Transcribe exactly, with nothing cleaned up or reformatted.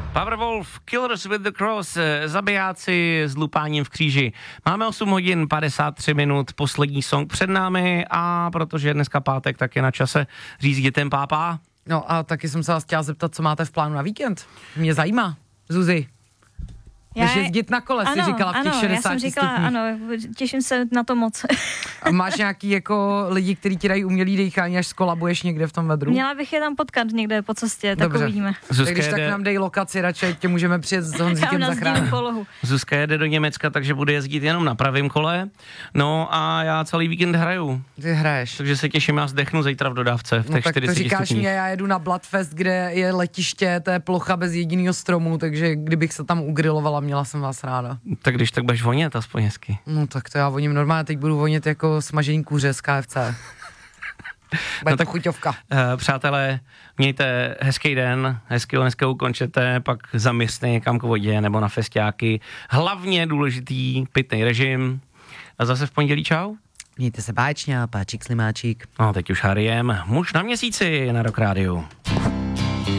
Powerwolf, Killers with the Cross, zabijáci s lupáním v kříži. Máme osm hodin padesát tři minut, poslední song před námi a protože je dneska pátek, tak je na čase říct dětem pápá. No a taky jsem se vás chtěla zeptat, co máte v plánu na víkend. Mě zajímá, Zuzi. Když jezdit na kole, ano, si říkala v těch ano, šedesáti já jsem říkala, stupních. ano, těším se na to moc. A máš nějaký jako lidi, kteří ti dají umělý dýchání, až skolabuješ někde v tom vedru? Měla bych je tam potkat někde po cestě, tak Dobře. uvidíme. Tak když tak nám dej lokaci, radši tě můžeme přijet s Honzíkem zachránit. Zuzka jede do Německa, takže bude jezdit jenom na pravém kole. No a já celý víkend hraju. Ty hraješ. Takže se těším, já zdechnu zítra v dodávce v těch no, tak čtyřiceti to říkáš stupních. mě, já jedu na Bloodfest, kde je letiště, to je plocha bez jediného stromu, takže kdybych se tam ugrilovala, měla jsem vás ráda. Tak když tak budeš vonět aspoň hezky. No tak to já voním normálně, teď budu vonět jako smažení kuře z K F C. Bude no tak chuťovka. Uh, přátelé, mějte hezký den, hezky ho dneska ukončete, pak zaměstne někam k vodě nebo na festiáky. Hlavně důležitý pitný režim. A zase v pondělí čau. Mějte se báječně, páčík slimáčík. No teď už Hariem, muž na měsíci na Rock Rádiu.